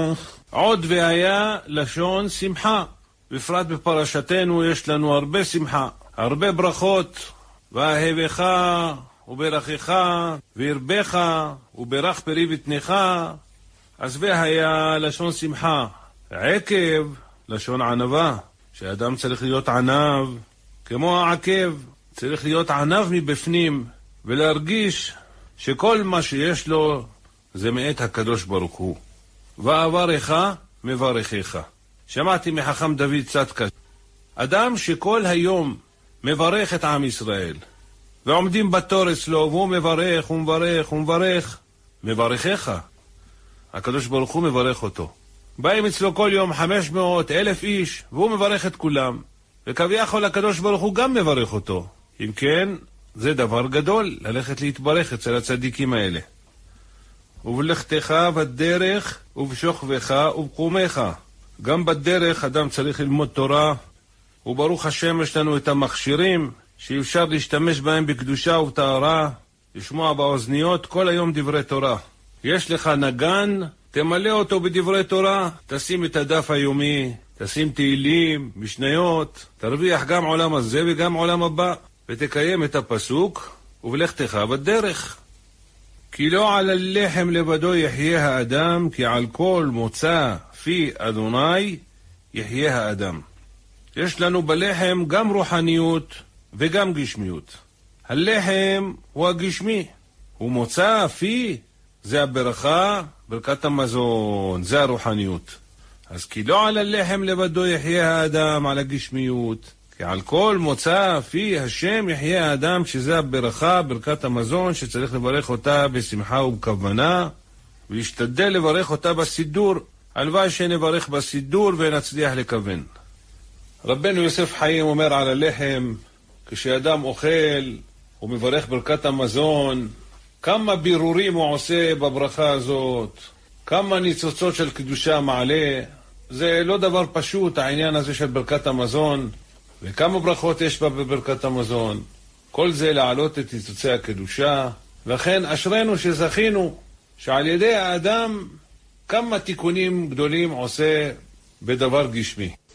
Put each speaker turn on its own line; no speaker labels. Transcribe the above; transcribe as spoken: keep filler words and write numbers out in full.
עוד והיה לשון שמחה. בפרט בפרשתנו יש לנו הרבה שמחה, הרבה ברכות. ואהבך וברכך וירבך וברך פרי בטנך. אז והיה לשון שמחה. עקב לשון ענבה, שאדם צריך להיות ענב כמו העקב, צריך להיות ענב מבפנים ולהרגיש שכל מה שיש לו זה מאת הקדוש ברוך הוא. ואברך מברכך. שמעתי מחכם דוד צדקה, אדם שכל היום מברך את עם ישראל ועומדים בתור אצלו והוא מברך ומברך ומברך, מברכך, הקדוש ברוך הוא מברך אותו. באים אצלו כל יום חמש מאות אלף איש והוא מברך את כולם, וכביכול הקדוש ברוך הוא גם מברך אותו. אם כן, זה דבר גדול ללכת להתברך אצל הצדיקים האלה. ובלכתך בדרך ובשוכבך ובקומך. גם בדרך אדם צריך ללמוד תורה, וברוך השם יש לנו את המכשירים שאפשר להשתמש בהם בקדושה ובטהרה, לשמוע באוזניות כל היום דברי תורה. יש לך נגן, תמלא אותו בדברי תורה, תשים את הדף היומי, תשים תהילים, משניות, תרוויח גם עולם הזה וגם עולם הבא, ותקיים את הפסוק, ובלכתך בדרך. כי לא על הלחם לבדו יחיה האדם, כי על כל מוצא פי אדוני יחיה האדם. יש לנו בלחם גם רוחניות וגם גשמיות. הלחם הוא הגשמי, הוא מוצא פי, זה הברכה, ברכת המזון, זה הרוחניות. אז כי לא על הלחם לבדו יחיה האדם, על הגשמיות, כי על כל מוצא פי השם יחיה האדם, שזה הברכה, ברכת המזון, שצריך לברך אותה בשמחה ובכוונה, וישתדל לברך אותה בסידור. הלוואי שנברך בסידור ונצליח לכוון. רבנו יוסף חיים אומר על הלחם, כשאדם אוכל ומברך ברכת המזון, כמה בירורים הוא עושה בברכה הזאת, כמה ניצוצות של קדושה מעלה. זה לא דבר פשוט העניין הזה של ברכת המזון, וכמה ברכות יש בה בברכת המזון. כל זה להעלות את ניצוצי הקדושה, לכן אשרנו שזכינו שעל ידי האדם כמה תיקונים גדולים עושה בדבר גשמי.